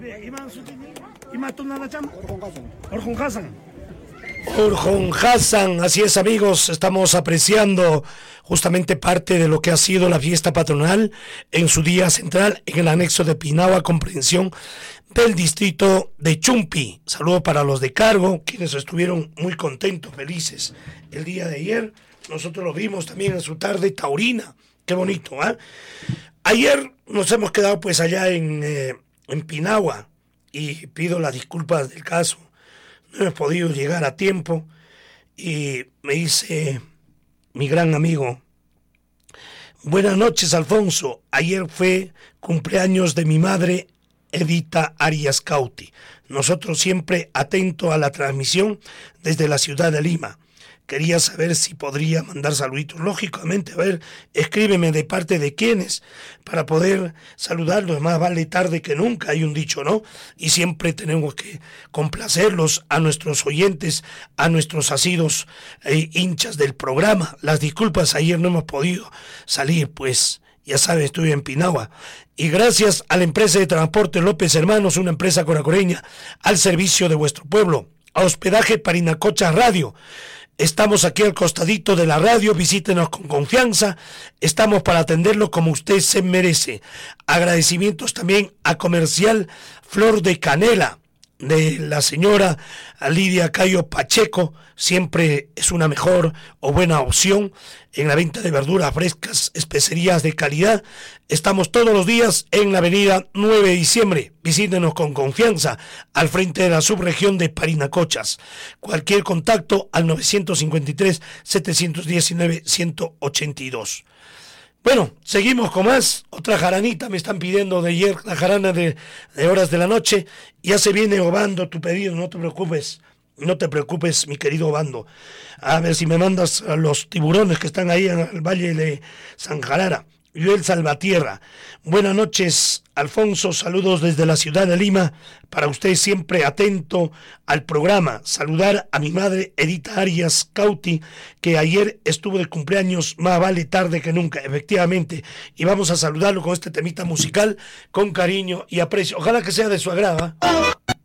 Orhon Hassan, así es amigos, estamos apreciando justamente parte de lo que ha sido la fiesta patronal en su día central en el anexo de Pinagua, comprensión del distrito de Chumpi. Saludo para los de cargo, quienes estuvieron muy contentos, felices el día de ayer. Nosotros lo vimos también en su tarde taurina, qué bonito, ¿eh? Ayer nos hemos quedado pues allá en Pinagua y pido las disculpas del caso. No he podido llegar a tiempo y me dice mi gran amigo: buenas noches, Alfonso. Ayer fue cumpleaños de mi madre, Edita Arias Cauti. Nosotros siempre atentos a la transmisión desde la ciudad de Lima. Quería saber si podría mandar saluditos. Lógicamente, a ver, escríbeme de parte de quiénes para poder saludarlos. Más vale tarde que nunca, hay un dicho, ¿no? Y siempre tenemos que complacerlos a nuestros oyentes, a nuestros asidos hinchas del programa. Las disculpas, ayer no hemos podido salir, pues ya saben, estuve en Pinagua. Y gracias a la empresa de transporte López Hermanos, una empresa coracoreña al servicio de vuestro pueblo. A Hospedaje Parinacocha Radio. Estamos aquí al costadito de la radio, visítenos con confianza, estamos para atenderlo como usted se merece. Agradecimientos también a Comercial Flor de Canela, de la señora Lidia Cayo Pacheco, siempre es una mejor o buena opción en la venta de verduras frescas, especerías de calidad. Estamos todos los días en la avenida 9 de diciembre, visítenos con confianza, al frente de la subregión de Parinacochas. Cualquier contacto al 953-719-182. Bueno, seguimos con más. Otra jaranita me están pidiendo de ayer, la jarana de horas de la noche. Ya se viene Obando tu pedido, no te preocupes. No te preocupes, mi querido Obando. A ver si me mandas a los tiburones que están ahí en el Valle de San Jarara. Joel Salvatierra. Buenas noches, Alfonso. Saludos desde la ciudad de Lima. Para usted siempre atento al programa. Saludar a mi madre Edita Arias Cauti, que ayer estuvo de cumpleaños. Más vale tarde que nunca, efectivamente. Y vamos a saludarlo con este temita musical con cariño y aprecio. Ojalá que sea de su agrado.